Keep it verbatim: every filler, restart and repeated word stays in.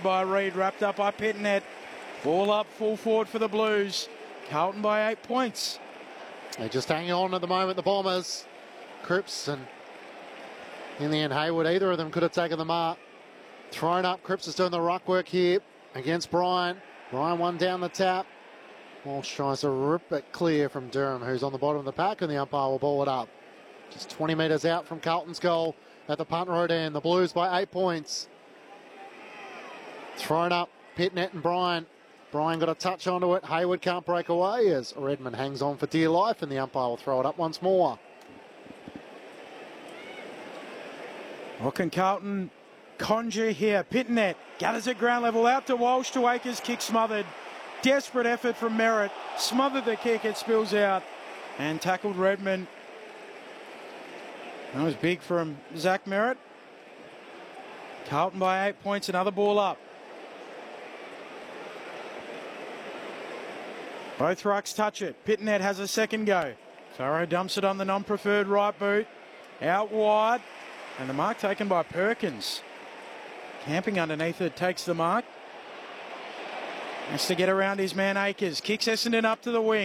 by Reid, wrapped up by Pittonet. Ball up, full forward for the Blues. Carlton by eight points. They're just hanging on at the moment, the Bombers. Cripps and in the end Hayward, either of them could have taken the mark. Thrown up, Cripps is doing the ruck work here against Bryan. Bryan one down the tap. Walsh tries to rip it clear from Durham, who's on the bottom of the pack, and the umpire will ball it up. Just twenty metres out from Carlton's goal at the punt road end. The Blues by eight points. Thrown up, Pittonet and Bryan. Bryan got a touch onto it. Hayward can't break away as Redmond hangs on for dear life, and the umpire will throw it up once more. What can Carlton conjure here? Pittonet gathers at ground level, out to Walsh, to Akers, kick smothered. Desperate effort from Merritt. Smothered the kick, it spills out and tackled Redmond. That was big from Zach Merritt. Carlton by eight points, another ball up. Both rucks touch it. Pittonet has a second go. Farrow dumps it on the non-preferred right boot. Out wide. And the mark taken by Perkins. Camping underneath it, takes the mark. Has to get around his man Akers. Kicks Essendon up to the wing.